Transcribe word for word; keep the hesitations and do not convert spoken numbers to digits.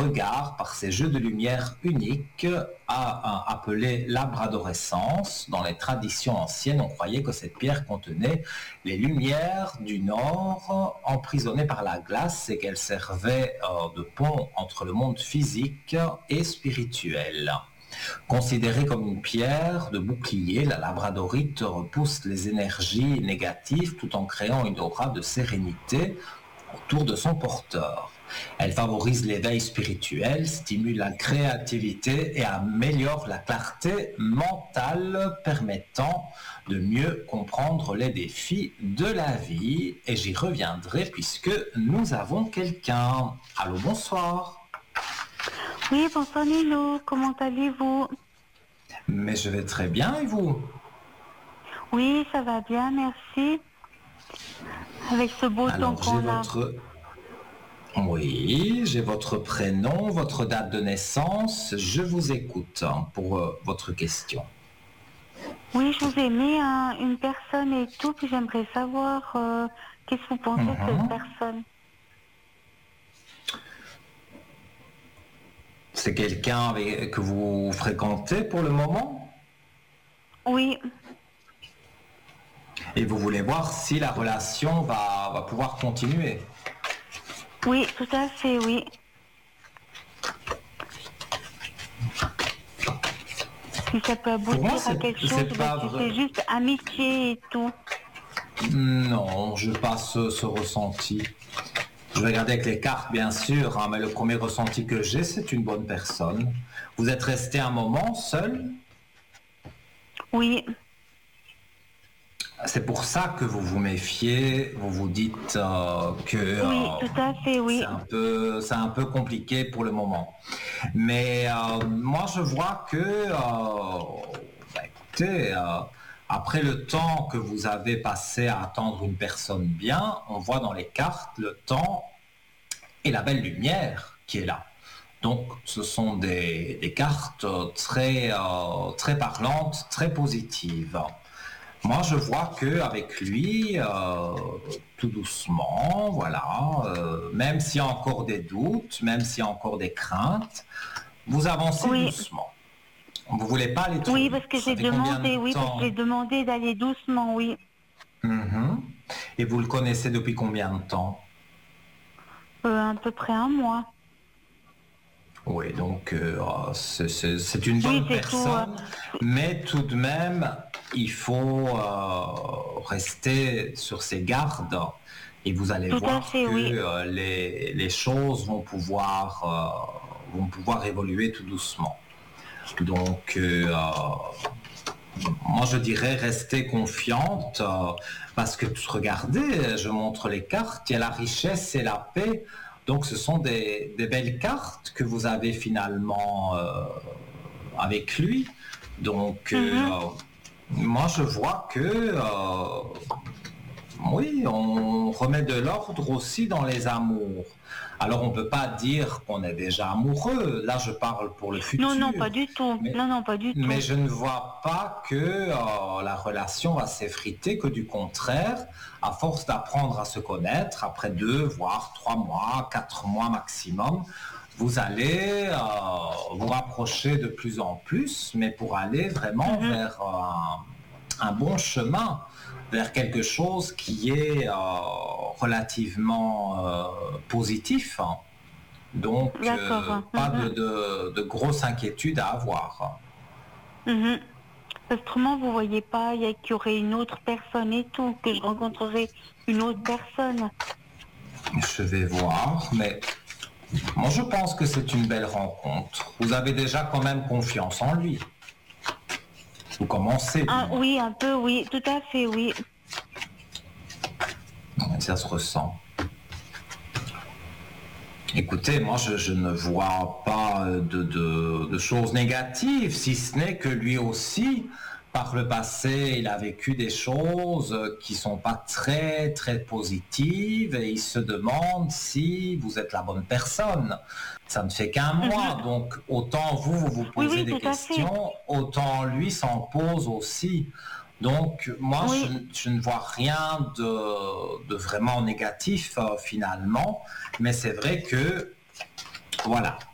regard, par ces jeux de lumière uniques, a, a appelé labradorescence. Dans les traditions anciennes, on croyait que cette pierre contenait les lumières du Nord emprisonnées par la glace et qu'elle servait euh, de pont entre le monde physique et spirituel. Considérée comme une pierre de bouclier, la labradorite repousse les énergies négatives tout en créant une aura de sérénité autour de son porteur. Elle favorise l'éveil spirituel, stimule la créativité et améliore la clarté mentale, permettant de mieux comprendre les défis de la vie. Et j'y reviendrai puisque nous avons quelqu'un. Allô, bonsoir. Oui, bonsoir Nino, comment allez-vous? Mais je vais très bien et vous? Oui, ça va bien, merci. Avec ce beau Alors, temps qu'on a. votre... Oui, j'ai votre prénom, votre date de naissance. Je vous écoute hein, pour euh, votre question. Oui, je vous ai mis hein, une personne et tout, puis j'aimerais savoir euh, qu'est-ce que vous pensez de Mhm. cette personne. C'est quelqu'un avec- que vous fréquentez pour le moment Oui, et vous voulez voir si la relation va, va pouvoir continuer. oui, tout à fait, oui. Si ça peut Pour moi, aboutir à c'est quelque chose, c'est pas parce que vrai. c'est juste amitié et tout. Non, je passe ce, ce ressenti. Je vais regarder avec les cartes, bien sûr, hein, mais le premier ressenti que j'ai, c'est une bonne personne. Vous êtes resté un moment seul? Oui, C'est pour ça que vous vous méfiez, vous vous dites euh, que oui, euh, tout à fait, c'est oui. un peu, c'est un peu compliqué pour le moment. Mais euh, moi, je vois que, euh, bah, écoutez, euh, après le temps que vous avez passé à attendre une personne bien, on voit dans les cartes le temps et la belle lumière qui est là. Donc, ce sont des, des cartes très, euh, très parlantes, très positives. Moi, je vois que avec lui, euh, tout doucement, voilà, euh, même s'il y a encore des doutes, même s'il y a encore des craintes, vous avancez Oui, doucement. Vous voulez pas aller trop oui, vite. parce que Ça j'ai fait combien de demandé, oui, parce que j'ai temps? demandé d'aller doucement, oui. Mhm. Et vous le connaissez depuis combien de temps? Euh, à peu près un mois. Oui, donc euh, c'est c'est- c'est une Oui, bonne c'est tout. euh, personne, mais tout de même, il faut euh, rester sur ses gardes et vous allez Tout à voir fait, que oui. euh, les, les choses vont pouvoir, euh, vont pouvoir évoluer tout doucement. Donc, euh, moi je dirais rester confiante euh, parce que regardez, je montre les cartes, il y a la richesse et la paix. Donc ce sont des, des belles cartes que vous avez finalement euh, avec lui. Donc euh, Mhm. moi je vois que euh, oui, on remet de l'ordre aussi dans les amours. Alors on ne peut pas dire qu'on est déjà amoureux, là je parle pour le Non, non, pas futur, du tout. mais, Non, non, pas du mais tout. je ne vois pas que euh, la relation va s'effriter, que du contraire, à force d'apprendre à se connaître, après deux, voire trois mois, quatre mois maximum, vous allez euh, vous rapprocher de plus en plus, mais pour aller vraiment Mhm. vers euh, un, un bon chemin, vers quelque chose qui est euh, relativement euh, positif. Donc, euh, D'accord. pas de, Mhm. de, de grosses inquiétudes à avoir. Mhm. Parce que autrement, vous voyez pas, il y a qu'il y aurait une autre personne et tout, que je rencontrerai une autre personne. Je vais voir, mais moi je pense que c'est une belle rencontre. Vous avez déjà quand même confiance en lui. Vous commencez du Ah, moins. oui, un peu, oui, tout à fait, oui. Ça se ressent. Écoutez, moi je, je ne vois pas de, de, de choses négatives, si ce n'est que lui aussi, par le passé, il a vécu des choses qui sont pas très très positives et il se demande si vous êtes la bonne personne. Ça ne fait qu'un Mhm. mois, donc autant vous, vous vous Oui, posez oui, des tout à fait. questions, autant lui s'en pose aussi. Donc moi, je, Oui, je ne vois rien de, de vraiment négatif euh, finalement, mais c'est vrai que, voilà,